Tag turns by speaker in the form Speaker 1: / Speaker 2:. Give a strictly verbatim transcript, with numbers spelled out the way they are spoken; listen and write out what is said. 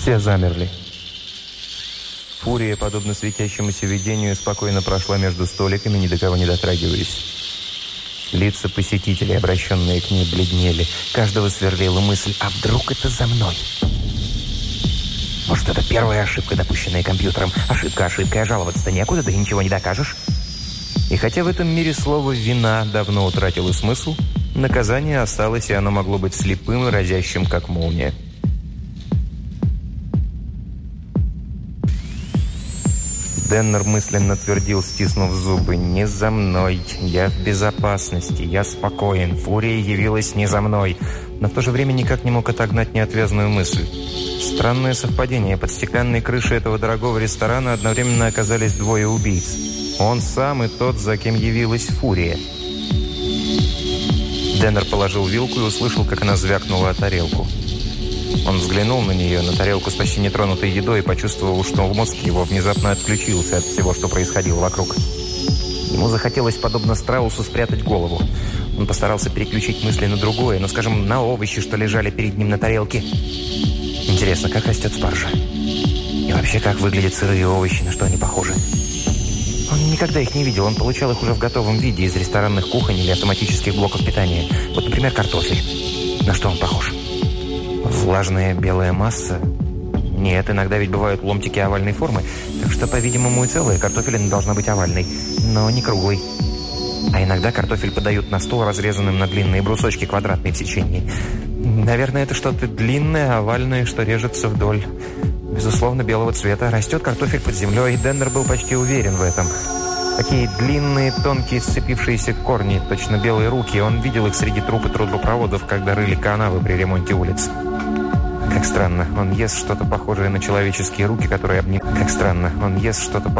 Speaker 1: Все замерли. Фурия, подобно светящемуся видению, спокойно прошла между столиками, ни до кого не дотрагиваясь. Лица посетителей, обращенные к ней, бледнели. Каждого сверлила мысль: а вдруг это за мной? Может, это первая ошибка, допущенная компьютером? Ошибка, ошибка, а жаловаться-то некуда, да и ничего не докажешь. И хотя в этом мире слово «вина» давно утратило смысл, наказание осталось, и оно могло быть слепым и разящим, как молния. Деннер мысленно твердил, стиснув зубы: «Не за мной, я в безопасности, я спокоен, Фурия явилась не за мной». Но в то же время никак не мог отогнать неотвязную мысль. Странное совпадение. Под стеклянной крышей этого дорогого ресторана одновременно оказались двое убийц. Он сам и тот, за кем явилась Фурия. Деннер положил вилку и услышал, как она звякнула о тарелку. Он взглянул на нее, на тарелку с почти нетронутой едой, и почувствовал, что мозг его внезапно отключился от всего, что происходило вокруг. Ему захотелось, подобно страусу, спрятать голову. Он постарался переключить мысли на другое, ну, скажем, на овощи, что лежали перед ним на тарелке. Интересно, как растет спаржа? И вообще, как выглядят сырые овощи, на что они похожи? Он никогда их не видел, он получал их уже в готовом виде из ресторанных кухонь или автоматических блоков питания. Вот, например, картофель. На что он похож? Влажная белая масса? Нет, иногда ведь бывают ломтики овальной формы, так что, по-видимому, и целая картофелина должна быть овальной, но не круглой. А иногда картофель подают на стол, разрезанным на длинные брусочки, квадратные в сечении. Наверное, это что-то длинное, овальное, что режется вдоль. Безусловно, белого цвета. Растет картофель под землей, и Деннер был почти уверен в этом. Такие длинные, тонкие, сцепившиеся корни, точно белые руки. Он видел их среди труп и трубопроводов, когда рыли канавы при ремонте улиц. Как странно, он ест что-то похожее на человеческие руки, которые обнимают. Как странно, он ест что-то